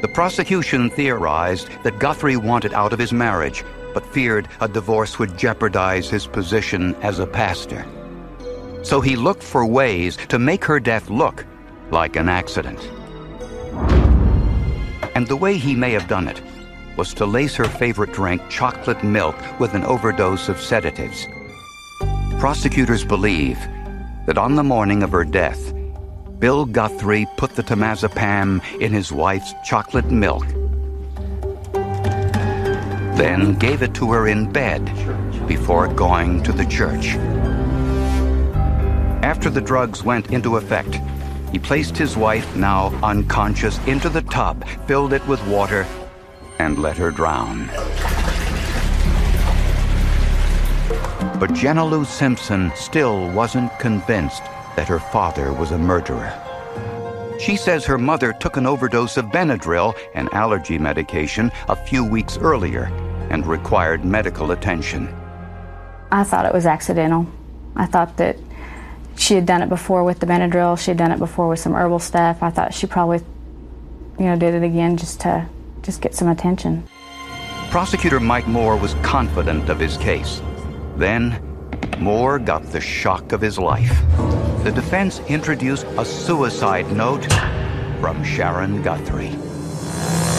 The prosecution theorized that Guthrie wanted out of his marriage, but feared a divorce would jeopardize his position as a pastor. So he looked for ways to make her death look like an accident. And the way he may have done it was to lace her favorite drink, chocolate milk, with an overdose of sedatives. Prosecutors believe that on the morning of her death, Bill Guthrie put the temazepam in his wife's chocolate milk, then gave it to her in bed before going to the church. After the drugs went into effect, he placed his wife, now unconscious, into the tub, filled it with water, and let her drown. But Jenna Lou Simpson still wasn't convinced that her father was a murderer. She says her mother took an overdose of Benadryl, an allergy medication, a few weeks earlier and required medical attention. I thought it was accidental. I thought that she had done it before with the Benadryl. She had done it before with some herbal stuff. I thought she probably, did it again just to get some attention. Prosecutor Mike Moore was confident of his case. Then, Moore got the shock of his life. The defense introduced a suicide note from Sharon Guthrie.